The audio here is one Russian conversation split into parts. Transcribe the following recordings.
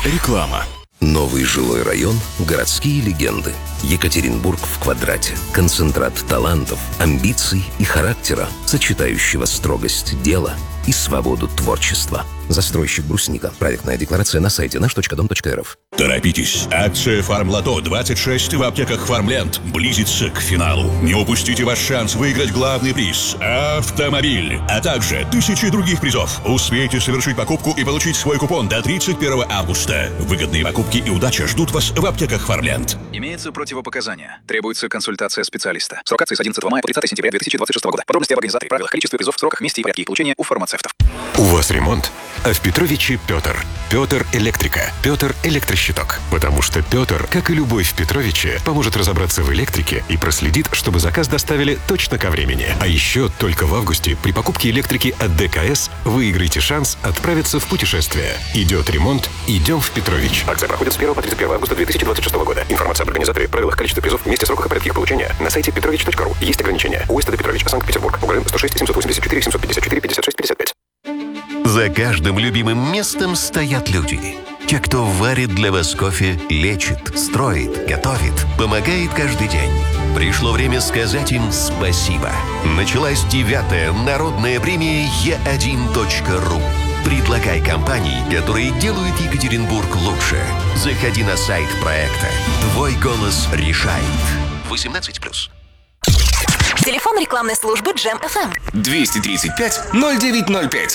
Реклама. Новый жилой район, городские легенды. Екатеринбург в квадрате. Концентрат талантов, амбиций и характера, сочетающего строгость дела и свободу творчества. Застройщик «Брусника». Проектная декларация на сайте наш.дом.рф. Торопитесь! Акция «Фармлото 26» в аптеках «Фармленд» близится к финалу. Не упустите ваш шанс выиграть главный приз – автомобиль, а также 1000 других призов. Успейте совершить покупку и получить свой купон до 31 августа. Выгодные покупки и удача ждут вас в аптеках «Фармленд». Имеются противопоказания. Требуется консультация специалиста. Срок акции с 11 мая по 30 сентября 2026 года. Подробности об организации, правилах, количестве призов, сроках, месте и порядке их получения у фармацевтов. У вас ремонт? А в Петровиче Петр. Петр Электрика. Петр Электрощиток. Потому что Петр, как и любой в Петровиче, поможет разобраться в электрике и проследит, чтобы заказ доставили точно ко времени. А еще только в августе при покупке электрики от ДКС выиграете шанс отправиться в путешествие. Идет ремонт, идем в Петрович. Акция проходит с 1 по 31 августа 2026 года. Информация об организаторе, правилах, количестве призов, месте, сроках и порядке их получения на сайте petrovich.ru. Есть ограничения. УСТД Петрович, Санкт-Петербург. УГРН 106 784 754 56 55. За каждым любимым местом стоят люди. Те, кто варит для вас кофе, лечит, строит, готовит, помогает каждый день. Пришло время сказать им спасибо. Началась 9-я народная премия Е1.ру. Предлагай компании, которые делают Екатеринбург лучше. Заходи на сайт проекта. Твой голос решает. 18+. Телефон рекламной службы Джем FM. 235-0905.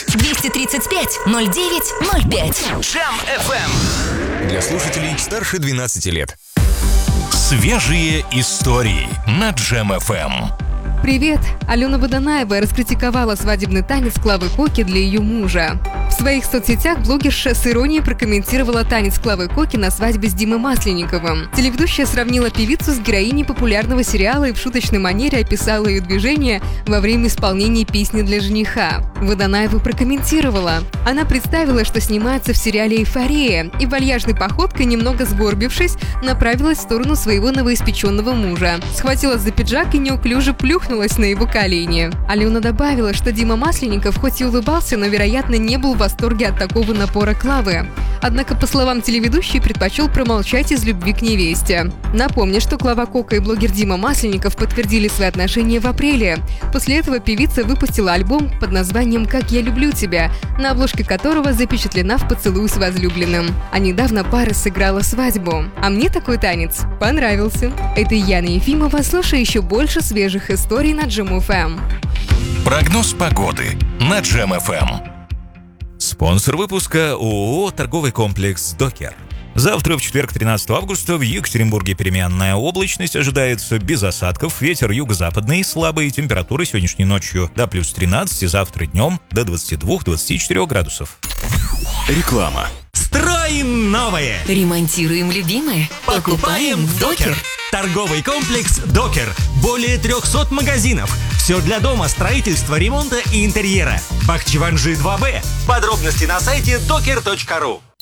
235-0905. Джем FM. Для слушателей старше 12 лет. Свежие истории на Джем FM. Привет! Алена Водонаева раскритиковала свадебный танец Клавы Коки для ее мужа. В своих соцсетях блогерша с иронией прокомментировала танец Клавы Коки на свадьбе с Димой Масленниковым. Телеведущая сравнила певицу с героиней популярного сериала и в шуточной манере описала ее движение во время исполнения песни для жениха. Водонаева прокомментировала. Она представила, что снимается в сериале «Эйфория», и вальяжной походкой, немного сгорбившись, направилась в сторону своего новоиспеченного мужа. Схватилась за пиджак и неуклюже плюхнулась на его колени. Алена добавила, что Дима Масленников хоть и улыбался, но, вероятно, не был в восторге от такого напора Клавы. Однако, по словам телеведущей, предпочел промолчать из любви к невесте. Напомню, что Клава Кока и блогер Дима Масленников подтвердили свои отношения в апреле. После этого певица выпустила альбом под названием «Как я люблю тебя», на обложке которого запечатлена в поцелуй с возлюбленным. А недавно пара сыграла свадьбу. А мне такой танец понравился. Это Яна Ефимова. Слушай еще больше свежих историй на Джем FM. Прогноз погоды на Джем FM. Спонсор выпуска – ООО «Торговый комплекс Докер». Завтра, в четверг, 13 августа, в Екатеринбурге переменная облачность, ожидается без осадков, ветер юго-западный, слабые температуры сегодняшней ночью до плюс 13, завтра днем до 22-24 градусов. Реклама. Строим новое! Ремонтируем любимое. Покупаем в Докер! Торговый комплекс «Докер». Более 300 магазинов. Все для дома, строительства, ремонта и интерьера. Бахчеванжи 2Б. Подробности на сайте doker.ru.